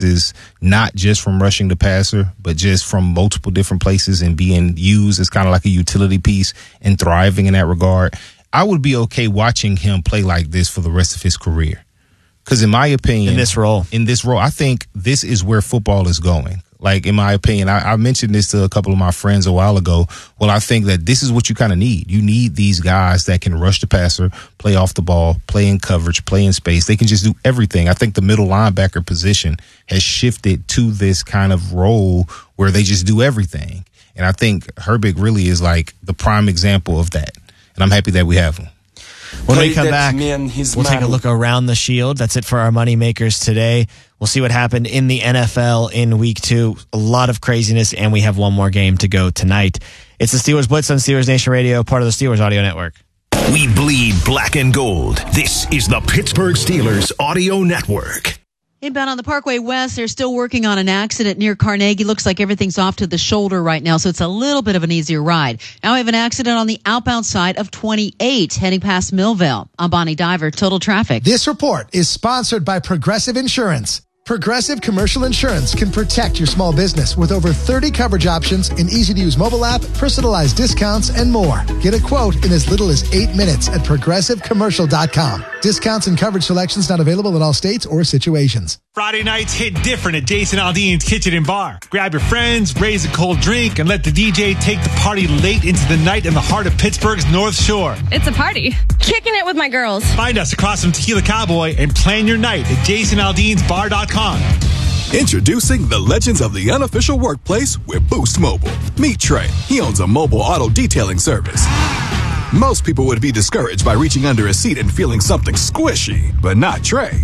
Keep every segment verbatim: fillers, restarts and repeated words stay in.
is not just from rushing the passer, but just from multiple different places and being used as kind of like a utility piece and thriving in that regard. I would be okay watching him play like this for the rest of his career. Because in my opinion, in this role, in this role, I think this is where football is going. Like, in my opinion, I, I mentioned this to a couple of my friends a while ago. Well, I think that this is what you kind of need. You need these guys that can rush the passer, play off the ball, play in coverage, play in space. They can just do everything. I think the middle linebacker position has shifted to this kind of role where they just do everything. And I think Herbig really is like the prime example of that. And I'm happy that we have him. When we come back, we'll take a look around the Shield. That's it for our Money Makers today. We'll see what happened in the N F L in week two. A lot of craziness, and we have one more game to go tonight. It's the Steelers Blitz on Steelers Nation Radio, part of the Steelers Audio Network. We bleed black and gold. This is the Pittsburgh Steelers Audio Network. Inbound on the Parkway West, they're still working on an accident near Carnegie. Looks like everything's off to the shoulder right now, so it's a little bit of an easier ride. Now we have an accident on the outbound side of twenty-eight, heading past Millville. I'm Bonnie Diver, Total Traffic. This report is sponsored by Progressive Insurance. Progressive Commercial Insurance can protect your small business with over thirty coverage options, an easy-to-use mobile app, personalized discounts, and more. Get a quote in as little as eight minutes at progressive commercial dot com. Discounts and coverage selections not available in all states or situations. Friday nights hit different at Jason Aldean's Kitchen and Bar. Grab your friends, raise a cold drink, and let the D J take the party late into the night in the heart of Pittsburgh's North Shore. It's a party. Kicking it with my girls. Find us across from Tequila Cowboy and plan your night at jason aldeans bar dot com. Introducing the legends of the unofficial workplace with Boost Mobile. Meet Trey. He owns a mobile auto detailing service. Most people would be discouraged by reaching under a seat and feeling something squishy, but not Trey.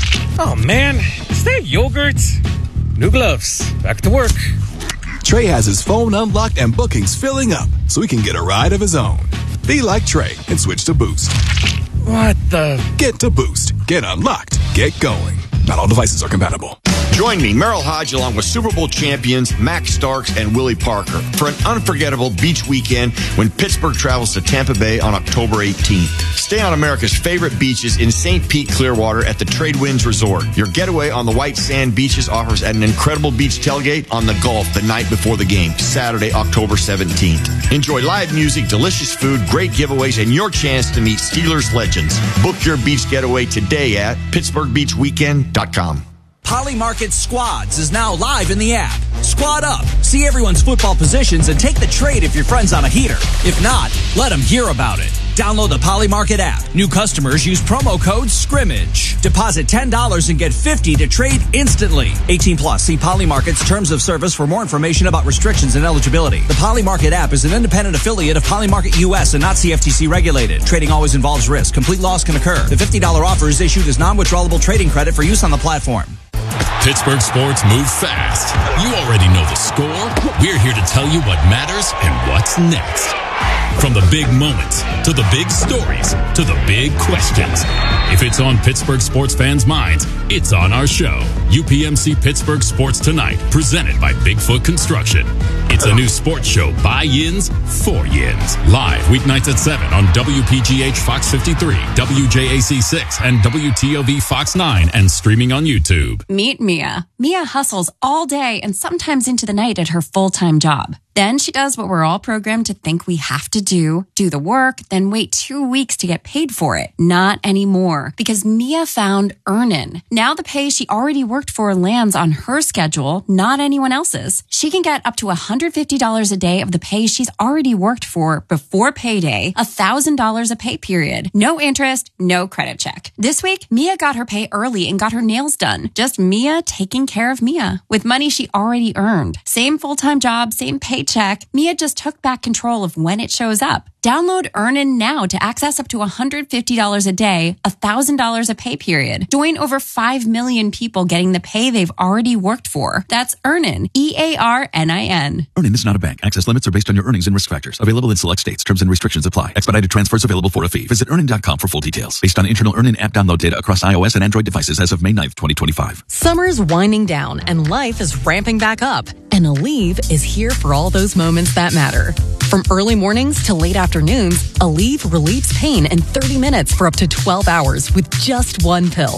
Oh man, is that yogurt? New gloves. Back to work. Trey has his phone unlocked and bookings filling up so he can get a ride of his own. Be like Trey and switch to Boost. What the? Get to Boost. Get unlocked. Get going. Not all devices are compatible. Join me, Merrill Hodge, along with Super Bowl champions Max Starks and Willie Parker for an unforgettable beach weekend when Pittsburgh travels to Tampa Bay on October eighteenth. Stay on America's favorite beaches in Saint Pete, Clearwater at the Tradewinds Resort. Your getaway on the white sand beaches offers an incredible beach tailgate on the Gulf the night before the game, Saturday, October seventeenth. Enjoy live music, delicious food, great giveaways, and your chance to meet Steelers legends. Book your beach getaway today at pittsburgh beach weekend dot com. Poly Market Squads is now live in the app. Squad up, see everyone's football positions, and take the trade if your friend's on a heater. If not, let them hear about it. Download the Poly Market app. New customers use promo code SCRIMMAGE. Deposit ten dollars and get fifty dollars to trade instantly. eighteen plus. See Poly Market's terms of service for more information about restrictions and eligibility. The Poly Market app is an independent affiliate of Poly Market U S and not C F T C regulated. Trading always involves risk. Complete loss can occur. The fifty dollars offer is issued as non-withdrawable trading credit for use on the platform. Pittsburgh sports move fast. You already know the score. We're here to tell you what matters and what's next. From the big moments, to the big stories, to the big questions. If it's on Pittsburgh sports fans' minds, it's on our show. U P M C Pittsburgh Sports Tonight, presented by Bigfoot Construction. It's a new sports show by Yins, for Yins. Live weeknights at seven on W P G H Fox fifty-three, W J A C six, and W T O V Fox nine, and streaming on YouTube. Meet Mia. Mia hustles all day and sometimes into the night at her full-time job. Then she does what we're all programmed to think we have to do, do the work, then wait two weeks to get paid for it. Not anymore, because Mia found Earnin. Now the pay she already worked for lands on her schedule, not anyone else's. She can get up to one hundred fifty dollars a day of the pay she's already worked for before payday, one thousand dollars a pay period. No interest, no credit check. This week, Mia got her pay early and got her nails done. Just Mia taking care of Mia with money she already earned. Same full-time job, same pay check. Mia just took back control of when it shows up. Download Earnin now to access up to one hundred fifty dollars a day, one thousand dollars a pay period. Join over five million people getting the pay they've already worked for. That's Earnin, E A R N I N. Earnin is not a bank. Access limits are based on your earnings and risk factors. Available in select states. Terms and restrictions apply. Expedited transfers available for a fee. Visit earnin dot com for full details. Based on internal Earnin app download data across iOS and Android devices as of May ninth, twenty twenty-five. Summer's winding down and life is ramping back up. And Aleve is here for all those moments that matter. From early mornings to late afternoons, Aleve relieves pain in thirty minutes for up to twelve hours with just one pill.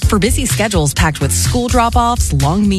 For busy schedules packed with school drop-offs, long meetings,